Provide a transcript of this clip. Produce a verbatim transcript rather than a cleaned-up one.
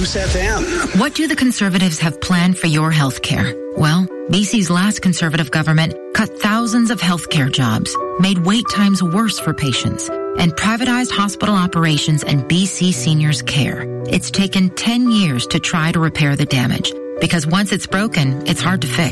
Juice F M. What do the Conservatives have planned for your health care? Well, B C's last Conservative government cut thousands of healthcare jobs, made wait times worse for patients, and privatized hospital operations and B C seniors' care. It's taken ten years to try to repair the damage, because once it's broken, it's hard to fix.